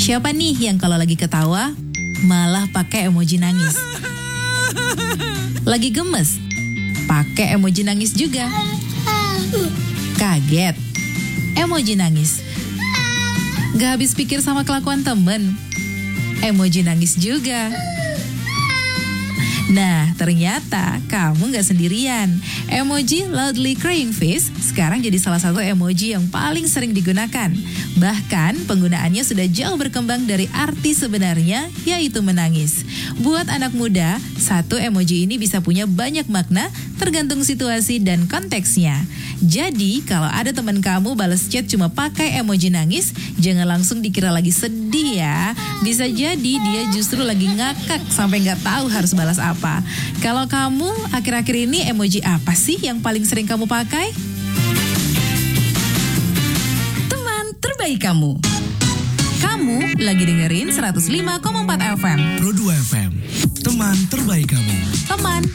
Siapa nih yang kalau lagi ketawa malah pakai emoji nangis? Lagi gemes, pakai emoji nangis juga. Kaget, emoji nangis. Gak habis pikir sama kelakuan temen, emoji nangis juga. Nah, ternyata kamu gak sendirian. Emoji loudly crying face sekarang jadi salah satu emoji yang paling sering digunakan. Bahkan penggunaannya sudah jauh berkembang dari arti sebenarnya, yaitu menangis. Buat anak muda, satu emoji ini bisa punya banyak makna tergantung situasi dan konteksnya. Jadi, kalau ada teman kamu balas chat cuma pakai emoji nangis, jangan langsung dikira lagi sedih ya. Bisa jadi dia justru lagi ngakak sampai nggak tahu harus balas apa. Kalau kamu, akhir-akhir ini emoji apa sih yang paling sering kamu pakai? Teman terbaik kamu. Kamu lagi dengerin 105,4 FM. Pro 2 FM, teman terbaik kamu. Teman